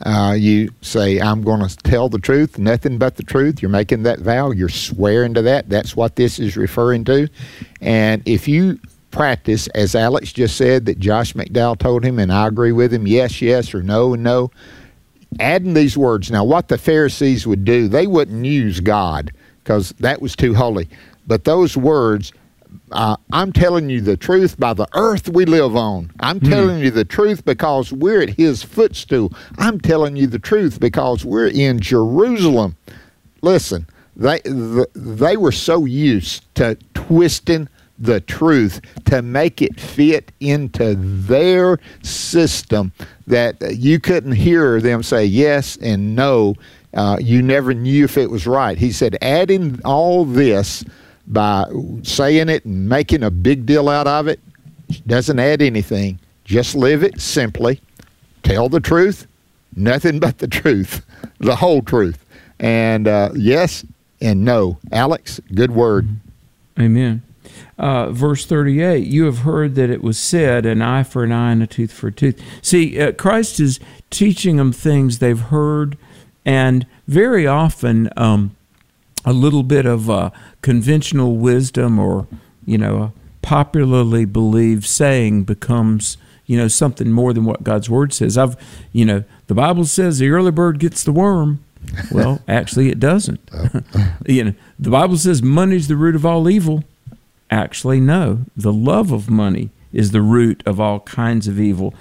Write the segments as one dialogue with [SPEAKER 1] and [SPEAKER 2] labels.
[SPEAKER 1] You say, I'm going to tell the truth, nothing but the truth. You're making that vow. You're swearing to that. That's what this is referring to. And if you practice, as Alex just said, that Josh McDowell told him, and I agree with him, yes, yes, or no, no, adding these words. Now, what the Pharisees would do, they wouldn't use God because that was too holy. But those words, I'm telling you the truth by the earth we live on. I'm telling you the truth because we're at his footstool. I'm telling you the truth because we're in Jerusalem. Listen, they were so used to twisting the truth to make it fit into their system that you couldn't hear them say yes and no. You never knew if it was right. He said, adding all this by saying it and making a big deal out of it doesn't add anything. Just live it simply. Tell the truth, nothing but the truth, the whole truth. And yes and no. Alex, good word.
[SPEAKER 2] Amen. Verse 38, you have heard that it was said, an eye for an eye and a tooth for a tooth. See, Christ is teaching them things they've heard, and very often a little bit of conventional wisdom or, a popularly believed saying becomes, something more than what God's Word says. The Bible says the early bird gets the worm. Well, actually it doesn't. The Bible says money's the root of all evil. Actually, no. The love of money is the root of all kinds of evil.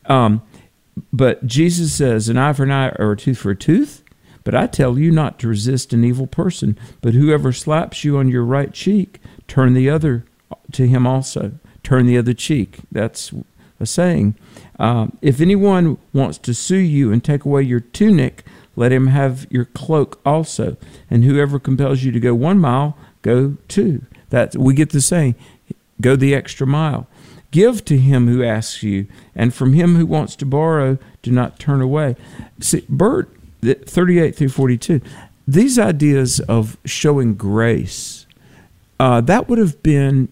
[SPEAKER 2] But Jesus says, an eye for an eye or a tooth for a tooth. But I tell you not to resist an evil person. But whoever slaps you on your right cheek, turn the other to him also. Turn the other cheek. That's a saying. If anyone wants to sue you and take away your tunic, let him have your cloak also. And whoever compels you to go 1 mile, go 2. We get the saying, go the extra mile. Give to him who asks you, and from him who wants to borrow, do not turn away. See, Bert, 38 through 42, these ideas of showing grace, that would have been,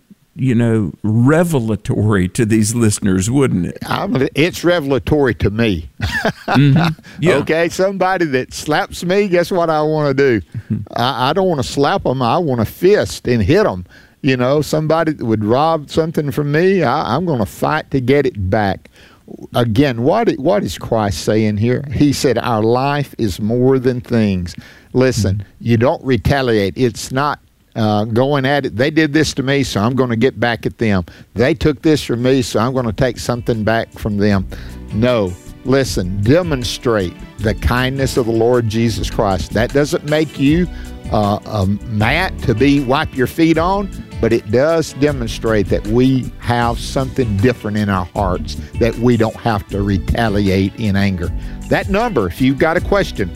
[SPEAKER 2] revelatory to these listeners, wouldn't it?
[SPEAKER 1] It's revelatory to me. Yeah. Okay, somebody that slaps me, guess what I want to do? I don't want to slap them. I want to fist and hit them. Somebody that would rob something from me, I'm going to fight to get it back. Again, what is Christ saying here? He said our life is more than things. Listen, you don't retaliate. It's not going at it. They did this to me, so I'm going to get back at them. They took this from me, so I'm going to take something back from them. No. Listen, demonstrate the kindness of the Lord Jesus Christ. That doesn't make you a mat to wipe your feet on, but it does demonstrate that we have something different in our hearts, that we don't have to retaliate in anger. That number, if you've got a question,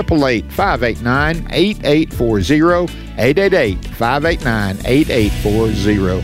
[SPEAKER 1] 888-589-8840, 888-589-8840.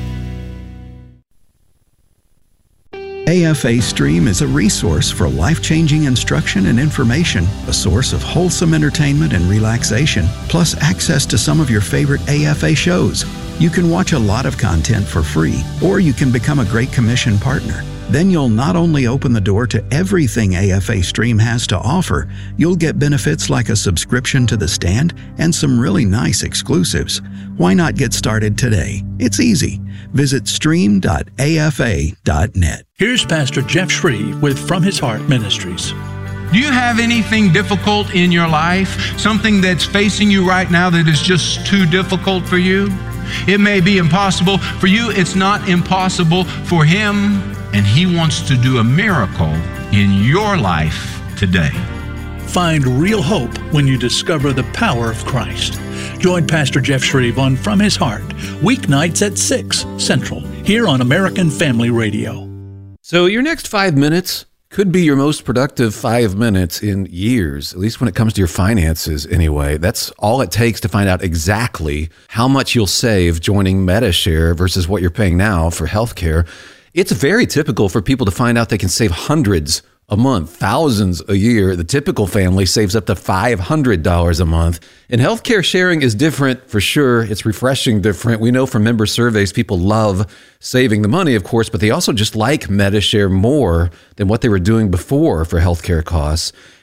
[SPEAKER 3] AFA Stream is a resource for life-changing instruction and information, a source of wholesome entertainment and relaxation, plus access to some of your favorite AFA shows. You can watch a lot of content for free, or you can become a Great Commission partner. Then you'll not only open the door to everything AFA Stream has to offer, you'll get benefits like a subscription to The Stand and some really nice exclusives. Why not get started today? It's easy. Visit stream.afa.net.
[SPEAKER 4] Here's Pastor Jeff Shreve with From His Heart Ministries.
[SPEAKER 5] Do you have anything difficult in your life? Something that's facing you right now that is just too difficult for you? It may be impossible for you. It's not impossible for Him. And He wants to do a miracle in your life today.
[SPEAKER 4] Find real hope when you discover the power of Christ. Join Pastor Jeff Shreve on From His Heart, weeknights at 6 Central, here on American Family Radio.
[SPEAKER 6] So your next 5 minutes could be your most productive 5 minutes in years, at least when it comes to your finances anyway. That's all it takes to find out exactly how much you'll save joining Medi-Share versus what you're paying now for healthcare. It's very typical for people to find out they can save hundreds a month, thousands a year. The typical family saves up to $500 a month. And healthcare sharing is different for sure. It's refreshing different. We know from member surveys, people love saving the money, of course, but they also just like Medi-Share more than what they were doing before for healthcare costs.